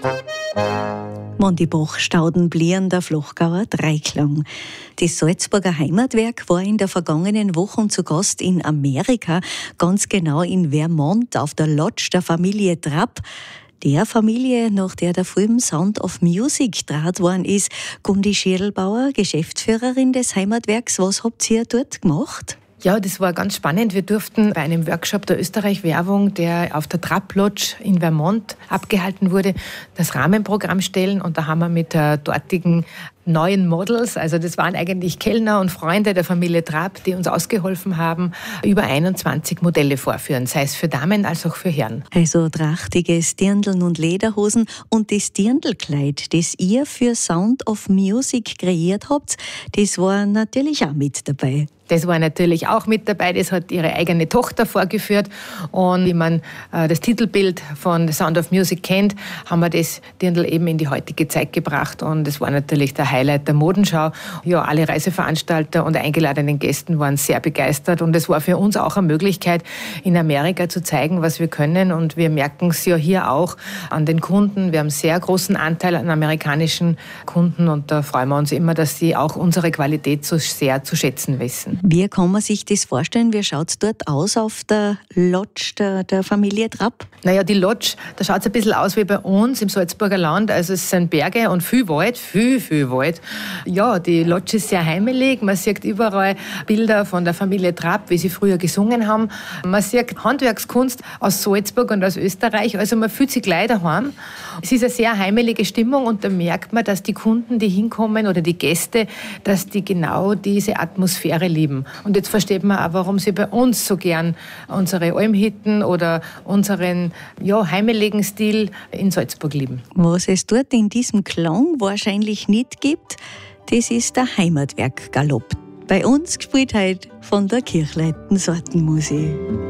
Wenn die Bachstauden blieren, der Flachgauer Dreiklang. Das Salzburger Heimatwerk war in der vergangenen Woche zu Gast in Amerika, ganz genau in Vermont auf der Lodge der Familie Trapp. Der Familie, nach der der Film Sound of Music gedreht worden ist. Gundi Schirlbauer, Geschäftsführerin des Heimatwerks, was habt ihr dort gemacht? Ja, das war ganz spannend. Wir durften bei einem Workshop der Österreich-Werbung, der auf der Trapp Lodge in Vermont abgehalten wurde, das Rahmenprogramm stellen. Und da haben wir mit der dortigen neuen Models, also das waren eigentlich Kellner und Freunde der Familie Trapp, die uns ausgeholfen haben, über 21 Modelle vorführen, sei es für Damen als auch für Herren. Also trachtiges Dirndln und Lederhosen und das Dirndlkleid, das ihr für Sound of Music kreiert habt, das war natürlich auch mit dabei. Das war natürlich auch mit dabei, das hat ihre eigene Tochter vorgeführt und wie man das Titelbild von The Sound of Music kennt, haben wir das Dirndl eben in die heutige Zeit gebracht und das war natürlich der Highlight der Modenschau. Ja, alle Reiseveranstalter und eingeladenen Gästen waren sehr begeistert und es war für uns auch eine Möglichkeit, in Amerika zu zeigen, was wir können und wir merken es ja hier auch an den Kunden. Wir haben einen sehr großen Anteil an amerikanischen Kunden und da freuen wir uns immer, dass sie auch unsere Qualität so sehr zu schätzen wissen. Wie kann man sich das vorstellen? Wie schaut es dort aus auf der Lodge der Familie Trapp? Naja, die Lodge, da schaut es ein bisschen aus wie bei uns im Salzburger Land. Also es sind Berge und viel Wald, viel Wald. Ja, die Lodge ist sehr heimelig. Man sieht überall Bilder von der Familie Trapp, wie sie früher gesungen haben. Man sieht Handwerkskunst aus Salzburg und aus Österreich. Also man fühlt sich gleich daheim. Es ist eine sehr heimelige Stimmung und da merkt man, dass die Kunden, die hinkommen oder die Gäste, dass die genau diese Atmosphäre lieben. Und jetzt versteht man auch, warum sie bei uns so gern unsere Almhütten oder unseren heimeligen Stil in Salzburg lieben. Was es dort in diesem Klang wahrscheinlich nicht gibt, das ist der Heimatwerk Galopp. Bei uns gespielt heute von der Kirchleiten Sortenmusik.